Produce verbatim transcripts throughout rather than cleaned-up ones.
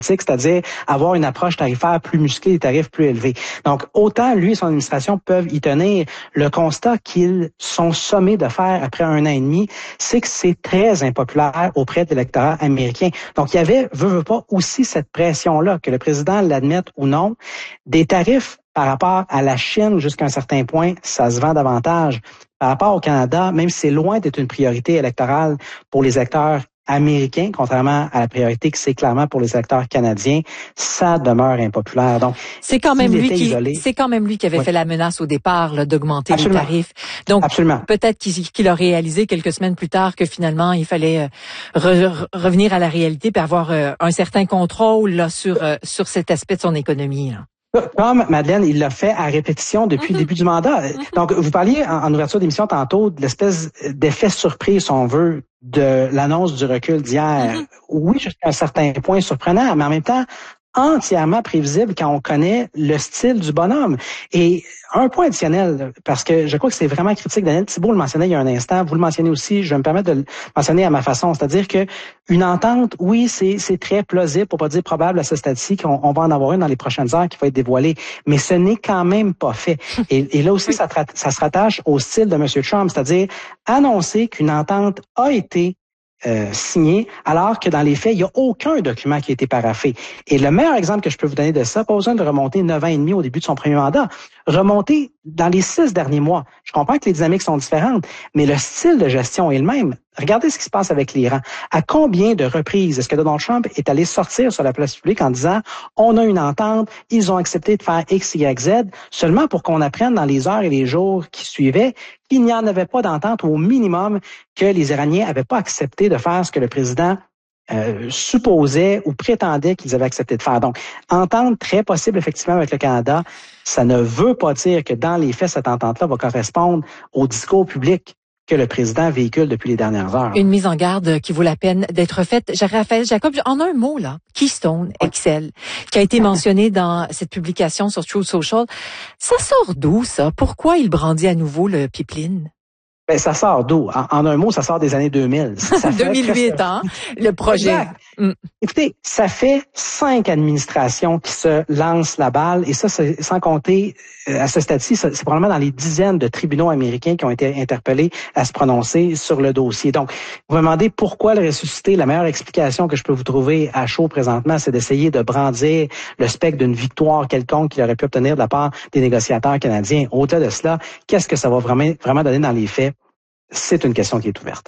c'est-à-dire avoir une approche tarifaire plus musclée, des tarifs plus élevés. Donc, autant lui et son administration peuvent y tenir. Le constat qu'ils sont sommés de faire après un an et demi, c'est que c'est très impopulaire auprès de l'électorat américain. Donc, il y avait, veut, veut pas, aussi cette pression-là, que le président l'admette ou non, des tarifs par rapport à la Chine jusqu'à un certain point, ça se vend davantage. Par rapport au Canada, même si c'est loin d'être une priorité électorale pour les électeurs américains, contrairement à la priorité que c'est clairement pour les électeurs canadiens, ça demeure impopulaire. Donc, c'est quand même lui qui, isolé, c'est quand même lui qui avait oui. fait la menace au départ là, d'augmenter Absolument. les tarifs. Donc, Absolument. peut-être qu'il, qu'il a réalisé quelques semaines plus tard que finalement il fallait euh, re, revenir à la réalité pour avoir euh, un certain contrôle là, sur euh, sur cet aspect de son économie. Là. Comme Madeleine, il l'a fait à répétition depuis mm-hmm. le début du mandat. Mm-hmm. Donc, vous parliez en, en ouverture d'émission tantôt de l'espèce d'effet surprise, si on veut, de l'annonce du recul d'hier. Mm-hmm. Oui, jusqu'à un certain point surprenant, mais en même temps entièrement prévisible quand on connaît le style du bonhomme. Et un point additionnel, parce que je crois que c'est vraiment critique, Daniel Thibault le mentionnait il y a un instant, vous le mentionnez aussi, je vais me permettre de le mentionner à ma façon, c'est-à-dire que une entente, oui, c'est c'est très plausible, pour pas dire probable à ce stade-ci, qu'on on va en avoir une dans les prochaines heures qui va être dévoilée, mais ce n'est quand même pas fait. Et, et là aussi, ça, ça se rattache au style de M. Trump, c'est-à-dire annoncer qu'une entente a été Euh, signé, alors que dans les faits, il n'y a aucun document qui a été paraphé. Et le meilleur exemple que je peux vous donner de ça, pas besoin de remonter neuf ans et demi au début de son premier mandat, remonter dans les six derniers mois. Je comprends que les dynamiques sont différentes, mais le style de gestion est le même. Regardez ce qui se passe avec l'Iran. À combien de reprises est-ce que Donald Trump est allé sortir sur la place publique en disant « on a une entente, ils ont accepté de faire X, Y, Z », seulement pour qu'on apprenne dans les heures et les jours qui suivaient qu'il n'y en avait pas d'entente, ou au minimum que les Iraniens n'avaient pas accepté de faire ce que le président euh, supposait ou prétendait qu'ils avaient accepté de faire. Donc, entente très possible effectivement avec le Canada, ça ne veut pas dire que dans les faits, cette entente-là va correspondre au discours public que le président véhicule depuis les dernières heures. Une mise en garde qui vaut la peine d'être faite. Raphaël Jacob, en un mot, là, Keystone X L, qui a été mentionné dans cette publication sur Truth Social, ça sort d'où, ça? Pourquoi il brandit à nouveau le pipeline? Ben, ça sort d'où? En, en un mot, ça sort des années deux mille. Ça deux mille huit, presque... hein? Le projet. Mm. Écoutez, ça fait cinq administrations qui se lancent la balle, et ça, c'est sans compter, euh, à ce stade-ci, c'est probablement dans les dizaines de tribunaux américains qui ont été interpellés à se prononcer sur le dossier. Donc, vous me demandez pourquoi le ressusciter. La meilleure explication que je peux vous trouver à chaud présentement, c'est d'essayer de brandir le spectre d'une victoire quelconque qu'il aurait pu obtenir de la part des négociateurs canadiens. Au-delà de cela, qu'est-ce que ça va vraiment, vraiment donner dans les faits? C'est une question qui est ouverte.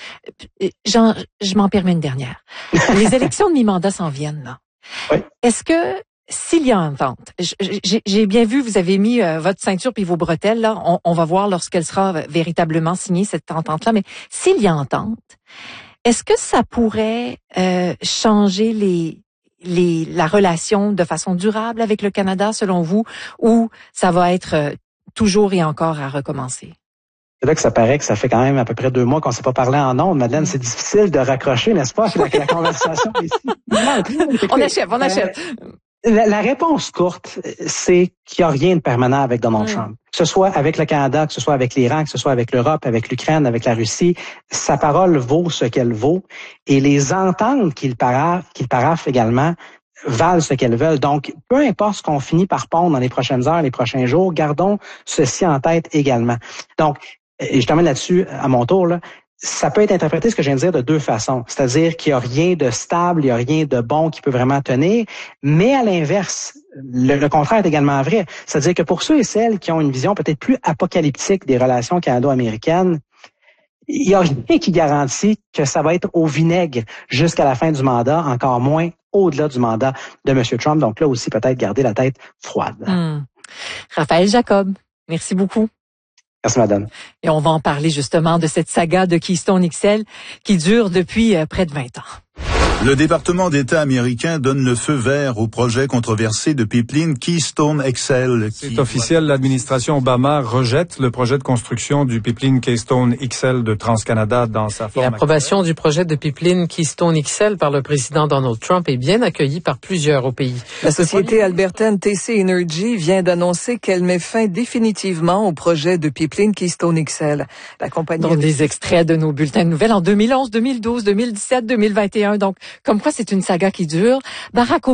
Jean, je m'en permets une dernière. Les élections de mi-mandat s'en viennent, là. Oui. Est-ce que, s'il y a une entente, j'ai bien vu, vous avez mis euh, votre ceinture puis vos bretelles, là. On, on va voir lorsqu'elle sera véritablement signée, cette entente-là. Mais s'il y a entente, est-ce que ça pourrait euh, changer les, les, la relation de façon durable avec le Canada, selon vous, ou ça va être euh, toujours et encore à recommencer? C'est là que ça paraît que ça fait quand même à peu près deux mois qu'on ne s'est pas parlé en ondes. Madeleine, c'est difficile de raccrocher, n'est-ce pas, avec la, la conversation ici. On achève, on achève. Euh, la, la réponse courte, c'est qu'il n'y a rien de permanent avec Donald mmh. Trump. Que ce soit avec le Canada, que ce soit avec l'Iran, que ce soit avec l'Europe, avec l'Ukraine, avec la Russie, sa parole vaut ce qu'elle vaut. Et les ententes qu'il paraffe, qu'il paraffe également valent ce qu'elles veulent. Donc, peu importe ce qu'on finit par pondre dans les prochaines heures, les prochains jours, gardons ceci en tête également. Donc, et je termine là-dessus à mon tour, là, ça peut être interprété, ce que je viens de dire, de deux façons. C'est-à-dire qu'il n'y a rien de stable, il n'y a rien de bon qui peut vraiment tenir. Mais à l'inverse, le, le contraire est également vrai. C'est-à-dire que pour ceux et celles qui ont une vision peut-être plus apocalyptique des relations canado-américaines, il n'y a rien qui garantit que ça va être au vinaigre jusqu'à la fin du mandat, encore moins au-delà du mandat de M. Trump. Donc là aussi, peut-être garder la tête froide. Mmh. Raphaël Jacob, merci beaucoup. Merci, madame. Et on va en parler justement de cette saga de Keystone X L qui dure depuis euh, près de vingt ans. Le département d'État américain donne le feu vert au projet controversé de pipeline Keystone X L. C'est officiel, l'administration Obama rejette le projet de construction du pipeline Keystone X L de TransCanada dans sa forme. L'approbation du projet de pipeline Keystone X L par le président Donald Trump est bien accueillie par plusieurs au pays. La société albertaine T C Energy vient d'annoncer qu'elle met fin définitivement au projet de pipeline Keystone X L. La compagnie Donc, des extraits de nos bulletins de nouvelles en deux mille onze, deux mille douze, deux mille dix-sept, deux mille vingt et un. Donc, Comme quoi, c'est une saga qui dure. Barack